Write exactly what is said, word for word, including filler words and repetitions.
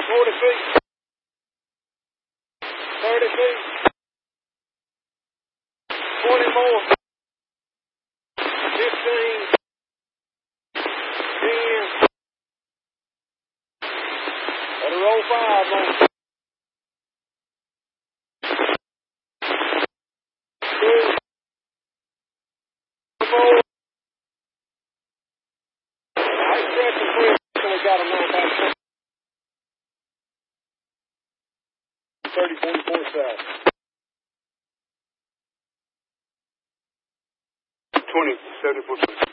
forty feet. thirty feet. twenty more. fifteen. ten. Let her roll five more. Two. Four. Nice stretch and three. We got them now back. thirty, forty-four south. twenty, seventy-four.